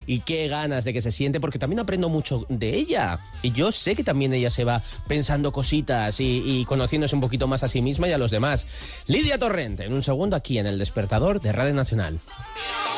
y qué ganas de que se siente, porque también aprendo mucho de ella. Y yo sé que también ella se va pensando cositas y conociéndose un poquito más a sí misma y a los demás. Lidia Torrent, en un segundo aquí en El Despertador de Radio Nacional.